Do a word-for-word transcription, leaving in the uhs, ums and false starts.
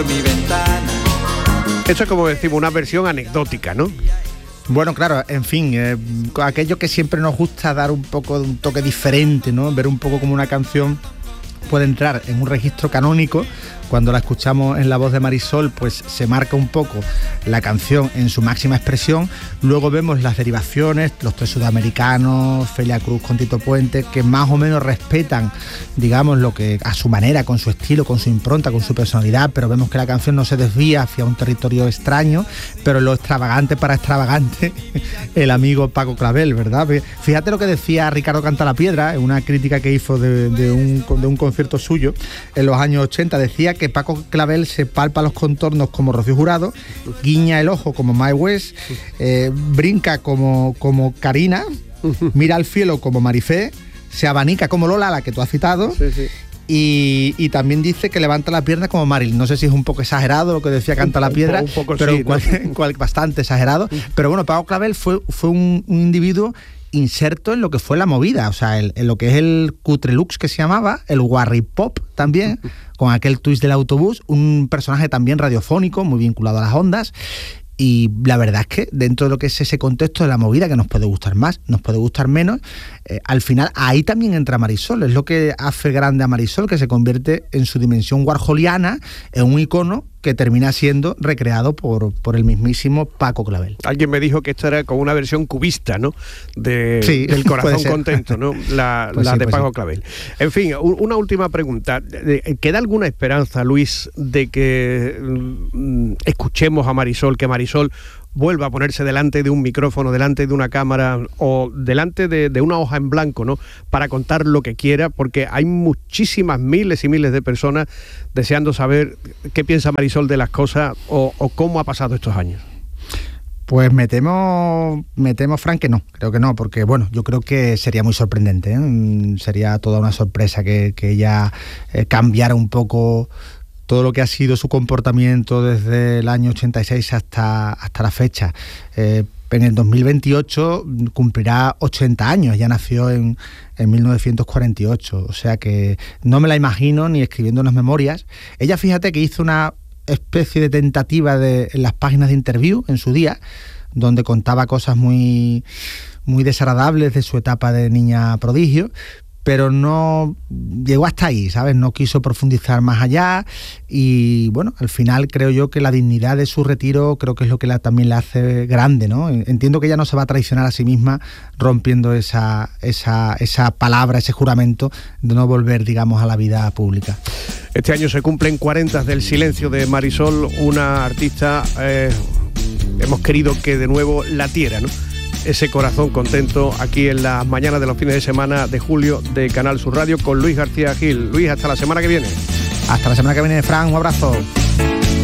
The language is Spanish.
Mi ventana. Esto es, como decimos, una versión anecdótica, ¿no? Bueno, claro, en fin, eh, aquello que siempre nos gusta dar un poco de un toque diferente, ¿no? Ver un poco como una canción puede entrar en un registro canónico. Cuando la escuchamos en la voz de Marisol, pues se marca un poco la canción en su máxima expresión. Luego vemos las derivaciones, los tres sudamericanos, Celia Cruz con Tito Puente, que más o menos respetan, digamos, lo que a su manera, con su estilo, con su impronta, con su personalidad, pero vemos que la canción no se desvía hacia un territorio extraño, pero lo extravagante para extravagante, el amigo Paco Clavel, ¿verdad? Fíjate lo que decía Ricardo Cantalapiedra en una crítica que hizo de, de, un, de un concierto suyo en los años ochenta, decía que Paco Clavel se palpa los contornos como Rocío Jurado, guiña el ojo como Mae West, eh, brinca como, como Karina, mira al cielo como Marifé, se abanica como Lola, la que tú has citado, sí, sí. Y, y también dice que levanta la pierna como Marilyn. No sé si es un poco exagerado lo que decía Cantalapiedra, un poco, un poco pero sí, cual, ¿no? cual, bastante exagerado. Pero bueno, Paco Clavel fue, fue un, un individuo inserto en lo que fue la movida, o sea, el, en lo que es el cutrelux que se llamaba, el warripop también, con aquel twist del autobús, un personaje también radiofónico, muy vinculado a las ondas. Y la verdad es que dentro de lo que es ese contexto de la movida, que nos puede gustar más, nos puede gustar menos, eh, al final ahí también entra Marisol. Es lo que hace grande a Marisol, que se convierte en su dimensión warholiana, en un icono que termina siendo recreado por, por el mismísimo Paco Clavel. Alguien me dijo que esto era como una versión cubista, ¿no? De, sí, del Corazón Contento, ¿no? La, pues la sí, de pues Paco sí. Clavel. En fin, una última pregunta. ¿Queda alguna esperanza, Luis, de que mm, escuchemos a Marisol, que Marisol vuelva a ponerse delante de un micrófono, delante de una cámara o delante de, de una hoja en blanco, ¿no?, para contar lo que quiera? Porque hay muchísimas, miles y miles de personas deseando saber qué piensa Marisol de las cosas o, o cómo ha pasado estos años. Pues me temo, me temo, Fran, que no, creo que no, porque bueno, yo creo que sería muy sorprendente, ¿eh? Sería toda una sorpresa que, que ella eh, cambiara un poco todo lo que ha sido su comportamiento desde el año ochenta y seis hasta, hasta la fecha. Eh, en el dos mil veintiocho cumplirá ochenta años, ya nació en, en mil novecientos cuarenta y ocho, o sea que no me la imagino ni escribiendo unas memorias. Ella, fíjate que hizo una especie de tentativa de, en las páginas de Interview en su día, donde contaba cosas muy, muy desagradables de su etapa de niña prodigio, pero no llegó hasta ahí, ¿sabes? No quiso profundizar más allá y, bueno, al final creo yo que la dignidad de su retiro creo que es lo que la, también la hace grande, ¿no? Entiendo que ella no se va a traicionar a sí misma rompiendo esa, esa, esa palabra, ese juramento de no volver, digamos, a la vida pública. Este año se cumplen cuarenta del silencio de Marisol, una artista, eh, hemos querido que de nuevo latiera, ¿no?, ese corazón contento aquí en las mañanas de los fines de semana de julio de Canal Sur Radio con Luis García Gil. Luis, hasta la semana que viene. Hasta la semana que viene, Fran, un abrazo.